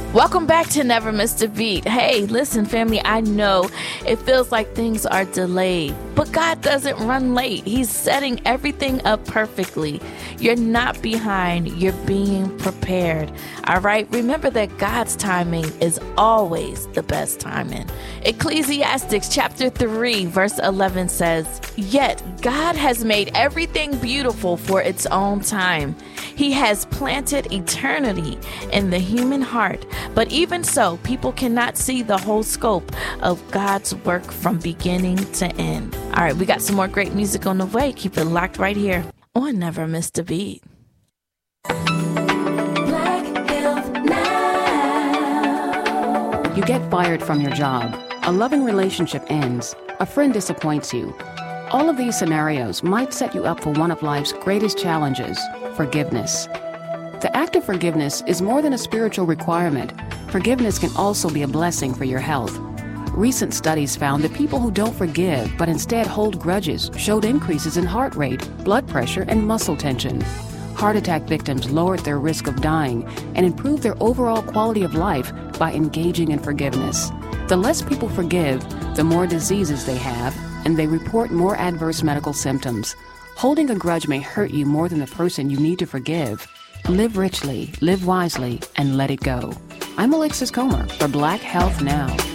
Welcome back to Never Missed a Beat. Hey, listen, family, I know it feels like things are delayed, but God doesn't run late. He's setting everything up perfectly. You're not behind. You're being prepared. All right? Remember that God's timing is always the best timing. Ecclesiastes chapter 3, verse 11 says, "Yet God has made everything beautiful for its own time. He has planted eternity in the human heart. But even so, people cannot see the whole scope of God's work from beginning to end." All right, we got some more great music on the way. Keep it locked right here on Never Missed a Beat. Black Health Now. You get fired from your job. A loving relationship ends. A friend disappoints you. All of these scenarios might set you up for one of life's greatest challenges, forgiveness. The act of forgiveness is more than a spiritual requirement. Forgiveness can also be a blessing for your health. Recent studies found that people who don't forgive but instead hold grudges showed increases in heart rate, blood pressure, and muscle tension. Heart attack victims lowered their risk of dying and improved their overall quality of life by engaging in forgiveness. The less people forgive, the more diseases they have, and they report more adverse medical symptoms. Holding a grudge may hurt you more than the person you need to forgive. Live richly, live wisely, and let it go. I'm Alexis Comer for Black Health Now.